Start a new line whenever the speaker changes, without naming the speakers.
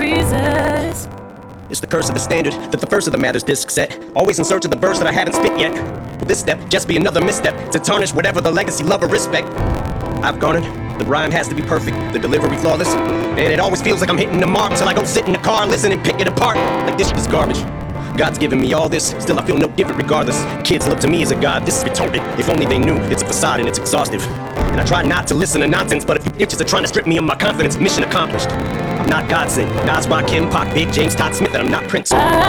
freezes.
It's the curse of the standard, that the first of the matter's disc set. Always in search of the verse that I haven't spit yet. Will this step just be another misstep to tarnish whatever the legacy, love, or respect I've garnered? The rhyme has to be perfect, the delivery flawless, and it always feels like I'm hitting the mark till I go sit in the car, listen and pick it apart like this shit is garbage. God's given me all this, still I feel no different regardless. Kids look to me as a god, this is rhetoric. If only they knew, it's a facade and it's exhaustive. And I try not to listen to nonsense, but if you bitches are trying to strip me of my confidence, mission accomplished. I'm not God sent, Nas, Rakim, Pac, Big James, Todd Smith, and I'm not Prince.